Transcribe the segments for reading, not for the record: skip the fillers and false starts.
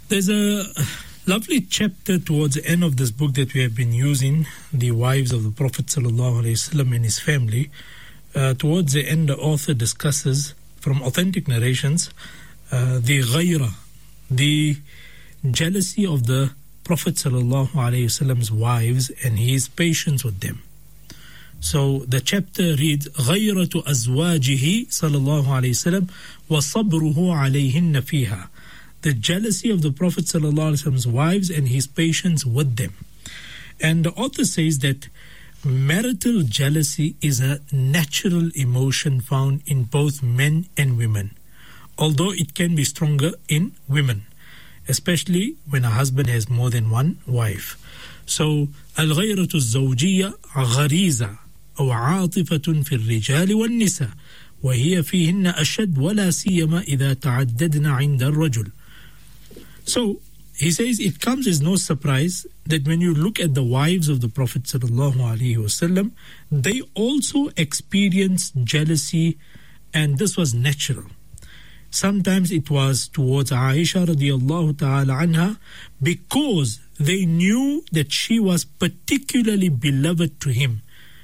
There's a lovely chapter towards the end of this book that we have been using, the wives of the Prophet ﷺ and his family. Towards the end, the author discusses from authentic narrations the ghayra, the jealousy of the Prophet ﷺ's wives and his patience with them. So the chapter reads, غَيْرَةُ أَزْوَاجِهِ صلى الله عليه وسلم وَصَبْرُهُ عَلَيْهِنَّ فِيهَا. The jealousy of the Prophet ﷺ's wives and his patience with them. And the author says that marital jealousy is a natural emotion found in both men and women, although it can be stronger in women, especially when a husband has more than one wife. So, الغيرة الزوجية غريزة أو عاطفة في الرجال والنساء وهي فيهن أشد ولا سيما إذا تعددن عند الرجل. So, he says it comes as no surprise that when you look at the wives of the Prophet ﷺ, they also experienced jealousy, and this was natural. Sometimes it was towards Aisha radiallahu ta'ala anha because they knew that she was particularly beloved to him.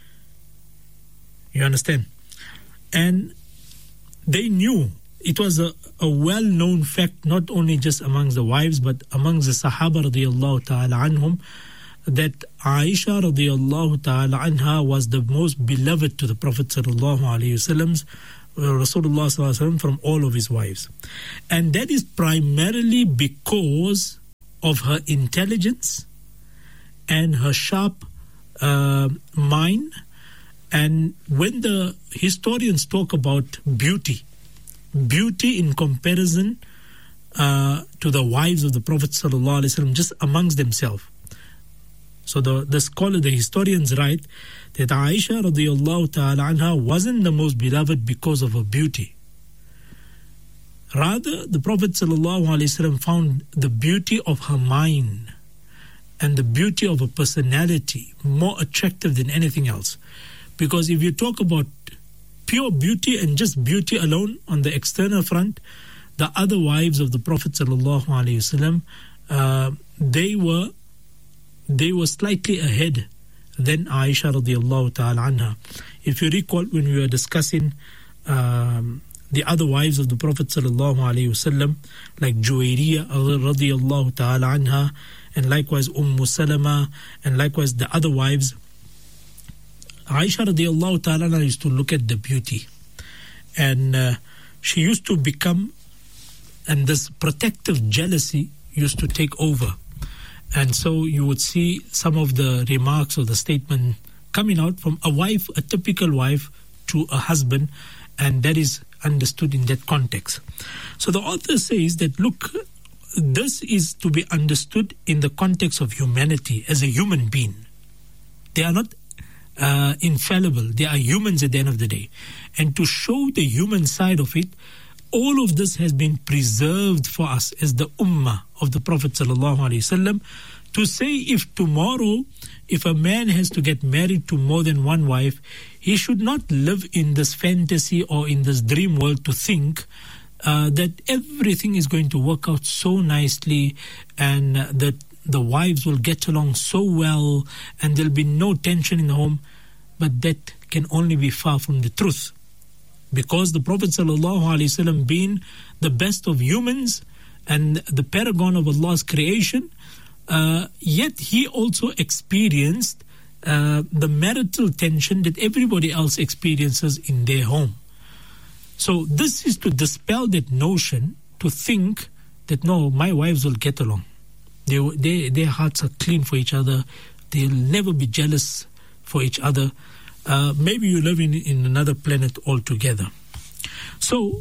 You understand? And they knew, it was a well-known fact, not only just amongst the wives, but amongst the Sahaba radiallahu ta'ala anhum, that Aisha radiallahu ta'ala anha was the most beloved to the Prophet sallallahu alayhi wasallam, Rasulullah sallallahu alaihi wasallam, from all of his wives. And that is primarily because of her intelligence and her sharp mind. And when the historians talk about beauty in comparison to the wives of the Prophet sallallahu alaihi wasallam, just amongst themselves. So the scholar, the historians write that Aisha radiallahu ta'ala anha wasn't the most beloved because of her beauty. Rather, the Prophet sallallahu alaihi wasallam found the beauty of her mind and the beauty of her personality more attractive than anything else. Because if you talk about pure beauty and just beauty alone on the external front, the other wives of the Prophet sallallahu alaihi wasallam, they were slightly ahead than Aisha radiallahu ta'ala anha. If you recall, when we were discussing the other wives of the Prophet sallallahu alaihi wasallam, like Juwayriyah radiallahu ta'ala anha, and likewise Salama, and likewise the other wives, Aisha radiallahu ta'ala anha used to look at the beauty, and she used to become, and this protective jealousy used to take over. And so you would see some of the remarks or the statement coming out from a wife, a typical wife, to a husband, and that is understood in that context. So the author says that, look, this is to be understood in the context of humanity as a human being. They are not infallible. They are humans at the end of the day. And to show the human side of it, all of this has been preserved for us as the ummah of the Prophet ﷺ, to say if tomorrow, if a man has to get married to more than one wife, he should not live in this fantasy or in this dream world to think that everything is going to work out so nicely and that the wives will get along so well and there'll be no tension in the home. But that can only be far from the truth. Because the Prophet ﷺ, being the best of humans and the paragon of Allah's creation, yet he also experienced the marital tension that everybody else experiences in their home. So this is to dispel that notion, to think that no, my wives will get along. Their hearts are clean for each other. They'll never be jealous for each other. Maybe you live in another planet altogether. So,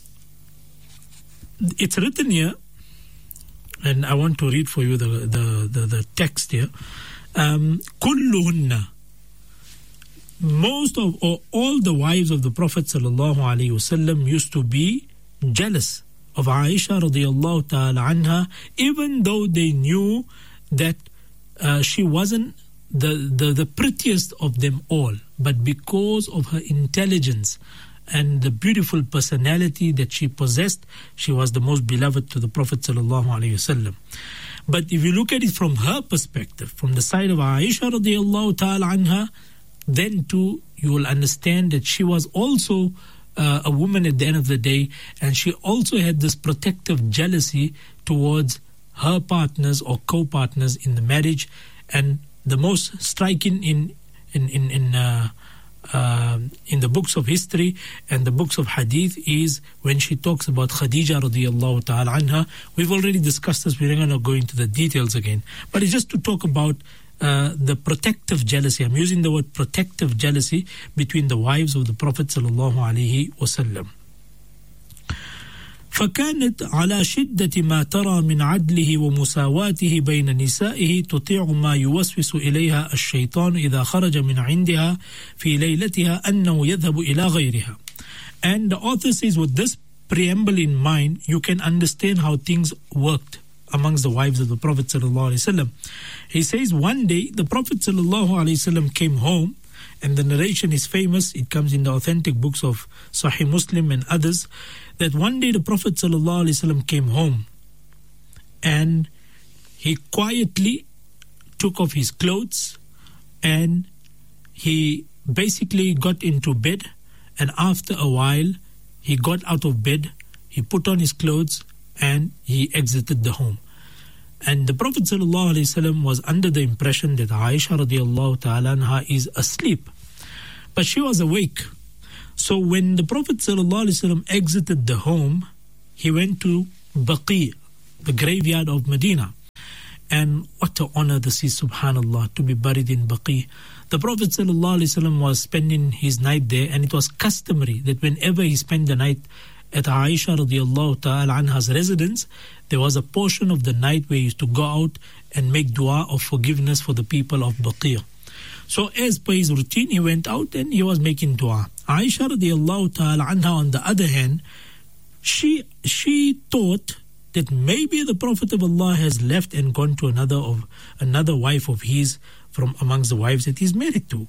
it's written here, and I want to read for you the text here. كلهن, most of or all the wives of the Prophet sallallahu alaihi wasallam used to be jealous of Aisha radiallahu ta'ala anha, even though they knew that she wasn't the prettiest of them all, but because of her intelligence and the beautiful personality that she possessed, she was the most beloved to the Prophet ﷺ. But if you look at it from her perspective, from the side of Aisha radiallahu ta'ala anha, then too you will understand that she was also a woman at the end of the day, and she also had this protective jealousy towards her partners or co-partners in the marriage. And the most striking in the books of history and the books of hadith is when she talks about Khadija radiallahu ta'ala anha. We've already discussed this, we're not going to go into the details again, but it's just to talk about the protective jealousy. I'm using the word protective jealousy between the wives of the Prophet sallallahu alaihi wasallam. فكانت على شدة ما ترى من عدله ومساواته بين نسائه تطيع ما يوسوس إليها الشيطان إذا خرج من عندها في ليلتها أنه يذهب إلى غيرها. And the author says, with this preamble in mind, you can understand how things worked amongst the wives of the Prophet ﷺ. He says, one day the Prophet ﷺ came home, and the narration is famous, it comes in the authentic books of Sahih Muslim and others, that one day the Prophet ﷺ came home and he quietly took off his clothes and he basically got into bed, and after a while he got out of bed, he put on his clothes and he exited the home. And the Prophet ﷺ was under the impression that Aisha radiallahu ta'ala anha is asleep, but she was awake. So when the Prophet ﷺ exited the home, he went to Baqi, the graveyard of Medina. And what an honor this is, subhanallah, to be buried in Baqi. The Prophet ﷺ was spending his night there, and it was customary that whenever he spent the night at Aisha radiallahu ta'ala anha's residence, there was a portion of the night where he used to go out and make dua of forgiveness for the people of Baqi. So as per his routine, he went out and he was making dua. Aisha radiallahu ta'ala anha, on the other hand, she thought that maybe the Prophet of Allah has left and gone to another wife of his from amongst the wives that he's married to.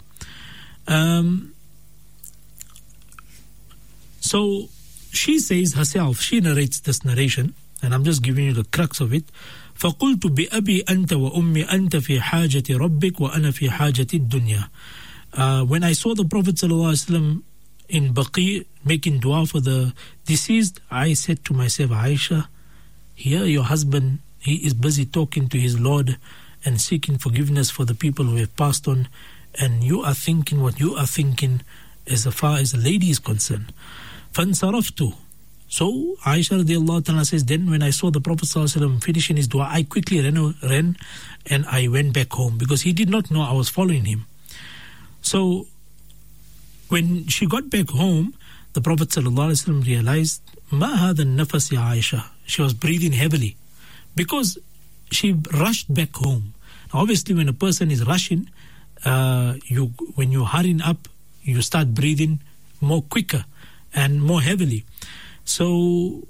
So she says herself, she narrates this narration, and I'm just giving you the crux of it. فَقُلْتُ بِأَبِي أَنْتَ وَأُمِّي أَنْتَ فِي حَاجَةِ رَبِّكَ وَأَنَا فِي حَاجَةِ الدُّنْيَا. When I saw the Prophet ﷺ in Baqi making dua for the deceased, I said to myself, Aisha, here your husband, he is busy talking to his Lord and seeking forgiveness for the people who have passed on, and you are thinking what you are thinking as far as the lady is concerned. فَانْصَرَفْتُ. So Aisha radiallahu ta'ala says, then when I saw the Prophet ﷺ finishing his dua, I quickly ran and I went back home, because he did not know I was following him. So when she got back home, the Prophet ﷺ realized, مَا هَذَا النَّفَسِ يَا Aisha. She was breathing heavily because she rushed back home. Now, obviously, when a person is rushing, when you're hurrying up, you start breathing more quicker and more heavily. So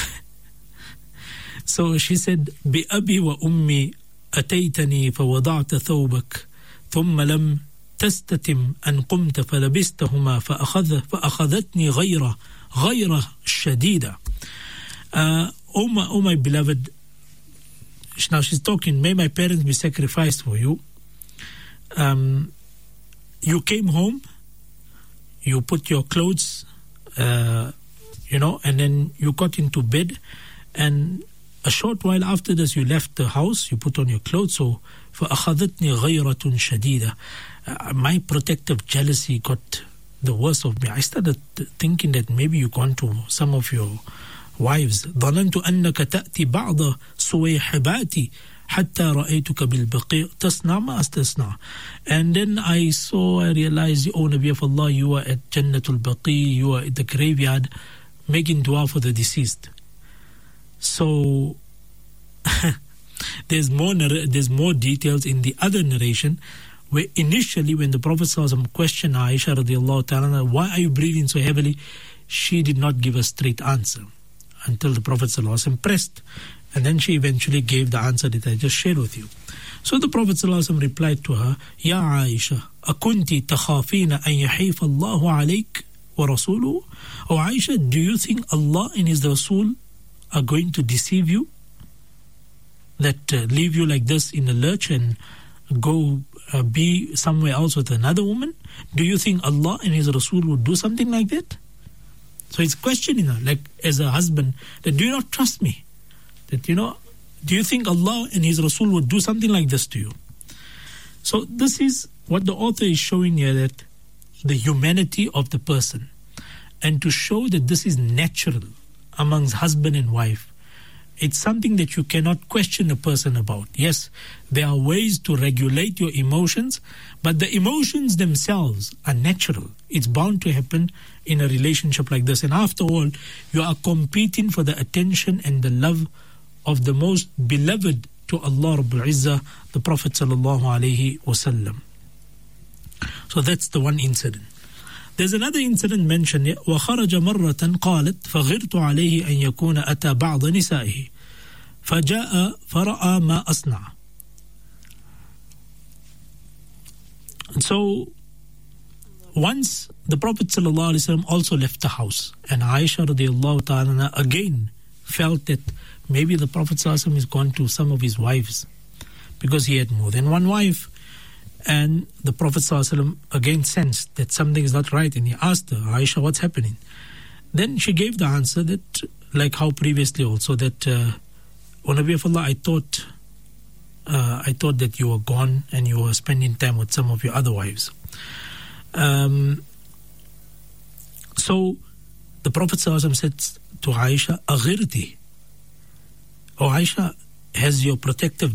she said, بِأَبِي وَأُمِّي أَتَيْتَنِي فَوَضَعْتَ ثَوْبَكَ ثُمَّ لَمْ تَسْتَتِمْ أَنْ قُمْتَ فَلَبِسْتَهُمَا فَأَخَذَتْنِي غَيْرَ شَدِيدًا. Oh my beloved, now she's talking, may my parents be sacrificed for you. You came home, you put your clothes, and then you got into bed, and a short while after this you left the house, you put on your clothes. So فَأَخَذَتْنِي غَيْرَةٌ شَدِيدًا. My protective jealousy got the worst of me. I started thinking that maybe you gone to some of your wives. ظَنَنْتُ أَنَّكَ تَأْتِي بَعْضَ صُوَيْحِبَاتِ حَتَّى رَأَيْتُكَ بِالْبَقِيعِ تَصْنَعْ مَا أَسْتَصْنَعْ. And then I realized, O Nabi of Allah, you are at Jannatul Baqi, you are at the graveyard making dua for the deceased. So there's more details in the other narration, where initially when the Prophet ﷺ questioned Aisha radiallahu ta'ala, why are you breathing so heavily? She did not give a straight answer until the Prophet ﷺ pressed, and then she eventually gave the answer that I just shared with you. So the Prophet ﷺ replied to her, Ya Aisha, أَكُنْتِ تَخَافِينَ أَنْ يَحِيفَ اللَّهُ عَلَيْكَ وَرَسُولُهُ. Oh Aisha, do you think Allah and His Rasul are going to deceive you? That leave you like this in a lurch and go be somewhere else with another woman? Do you think Allah and His Rasul would do something like that? So it's questioning her, like as a husband, that do you not trust me? That, do you think Allah and His Rasul would do something like this to you? So this is what the author is showing here, that the humanity of the person, and to show that this is natural amongst husband and wife. It's something that you cannot question a person about. Yes, there are ways to regulate your emotions, but the emotions themselves are natural. It's bound to happen in a relationship like this. And after all, you are competing for the attention and the love of the most beloved to Allah Rabbul Izzah, the Prophet sallallahu alaihi wasallam. So that's the one incident. There's another incident mentioned here. وَخَرَجَ مَرَّةً قَالَتْ فَغِرْتُ عَلَيْهِ أَنْ يَكُونَ أَتَى بَعْضَ نِسَائِهِ فَجَاءَ فَرَأَى مَا أَصْنَعَ. And so once the Prophet ﷺ also left the house, and Aisha radiallahu ta'ala again felt that maybe the Prophet ﷺ has gone to some of his wives, because he had more than one wife. And the Prophet ﷺ again sensed that something is not right, and he asked her, Aisha, what's happening? Then she gave the answer that, like how previously also, that, O Nabi of Allah, I thought that you were gone and you were spending time with some of your other wives. So the Prophet ﷺ said to Aisha, Aghirti, O Aisha, has your protective